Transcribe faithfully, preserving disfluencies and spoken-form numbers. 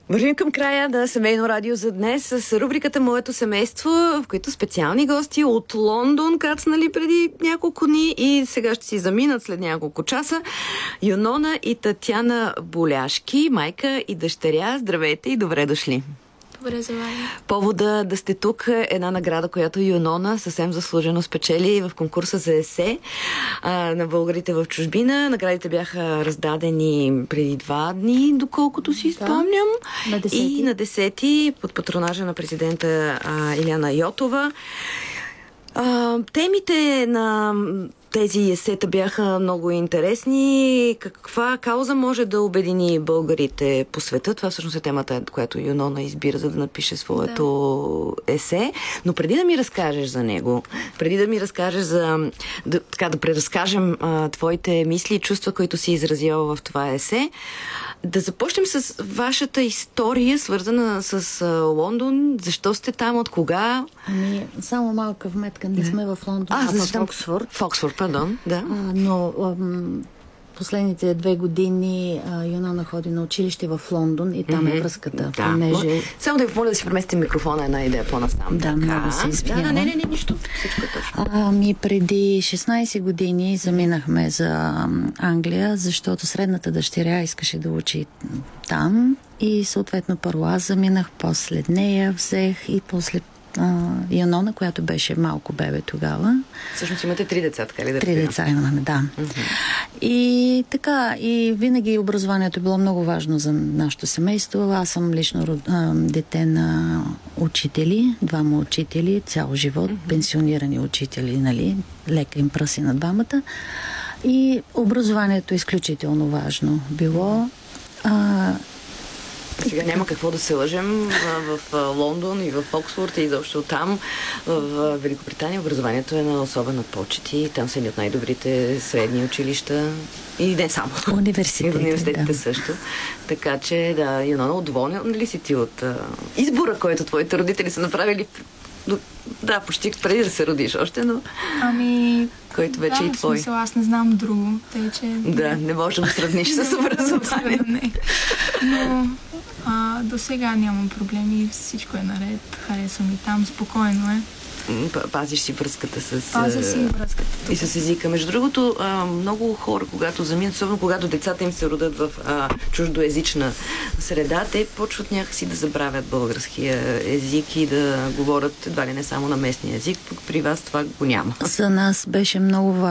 Вървим към края на Семейно радио за днес с рубриката Моето семейство, в които специални гости от Лондон кацнали преди няколко дни и сега ще си заминат след няколко часа. Юнона и Татяна Боляшки, майка и дъщеря. Здравейте и добре дошли. Добре заваря. Повода да сте тук е една награда, която Юнона съвсем заслужено спечели в конкурса за есе а, на българите в чужбина. Наградите бяха раздадени преди два дни, доколкото си да. спомням. На десети. И на десети под патронажа на президента а, Иляна Йотова. А, темите на тези есета бяха много интересни. Каква кауза може да обедини българите по света? Това всъщност е темата, която Юнона избира, за да напише своето да. есе. Но преди да ми разкажеш за него, преди да ми разкажеш за... Да, така, да преразкажем а, твоите мисли и чувства, които си изразява в това есе, да започнем с вашата история, свързана с а, Лондон. Защо сте там? От кога? Ами, само малка вметка. Не сме в Лондон, а, а в Оксфорд. В Оксфорд, пардон, да. А, но ам, последните две години а, Юнона ходи на училище в Лондон и там mm-hmm. е връзката. Да. Понеже... Само да ви помоля да си преместите микрофона една идея по-насам. Да, така. Много се извинявам. Да, не, не, не, нищо. Всичко е точно. Ами преди шестнайсет години заминахме за Англия, защото средната дъщеря искаше да учи там и съответно първо аз заминах, после нея взех и после Uh, Юнона, която беше малко бебе тогава. Всъщност имате три деца, така ли да Три деца имаме, да. Uh-huh. И така, и винаги образованието е било много важно за нашето семейство. Аз съм лично uh, дете на учители, двама учители, цял живот, uh-huh. пенсионирани учители, нали, лека им пръси на двамата. И образованието е изключително важно било. Uh, Сега няма какво да се лъжем. В, в Лондон и в Оксфорд и изобщо там, в Великобритания, образованието е на особена почет и там са едни от най-добрите средни училища и не само. Университетите, университетите да. също. Така че, да, Юнона, удоволна ли си ти от а, избора, който твоите родители са направили? Да, почти преди да се родиш още, но... Ами... който вече да, и твой. Смисъл, аз не знам друго, тъй че... Да, не можеш да сравниш с образование. Не. Но а, до сега нямам проблеми, всичко е наред, харесвам и там, спокойно е. Пазиш си връзката с... Пазя си връзката. И с езика. Между другото, много хора, когато заминат, особено когато децата им се родят в а, чуждоезична среда, те почват някакси да забравят българския език и да говорят едва ли не само на местния език. При вас това го няма. За нас беше много важно